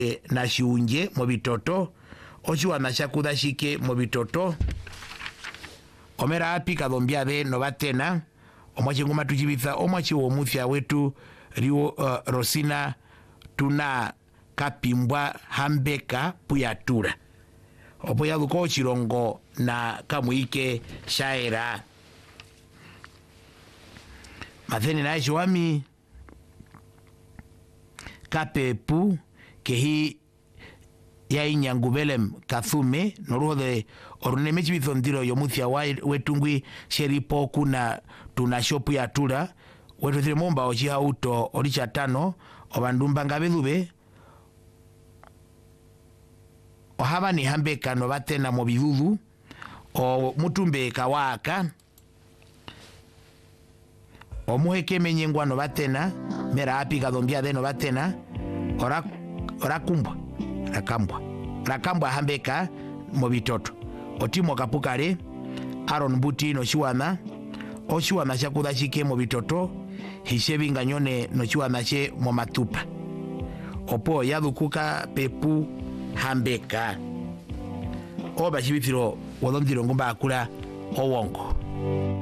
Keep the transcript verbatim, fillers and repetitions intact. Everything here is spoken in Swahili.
na shiunje mu bitoto ochiwana shakudashike mu bitoto omera api kadhombia be no batena omwachi nguma tujibitha omwachi wo muthya wetu riwo uh, Rosina tuna kapimbwa hambeka puyatura opo yaduko chirongo na kamuike shaera matheni na joami kapepu kehi ya inyangubelem kathume noruho de orune mechi bithondiro yomuthya wetungwi sheripo kuna tuna shopu ya tura wetu thire momba ochi auto oricha tano obandumba ngabedube ohaba ni hambeka no batena mo bidudu o mutumbe kawaka omuheke menyengwa no batena mera api kadhombia de no batena ora ora kumbwa rakambwa rakambwa hambeka mo bitoto otimo kapukare Aaron Buti no chiwana o chiwana chakuda chike mo bitoto hishebi nganyone no chiwana che mo matupa opo yadukuka pepu hambeka oba chibithiro wodondiro ngomba akula owongo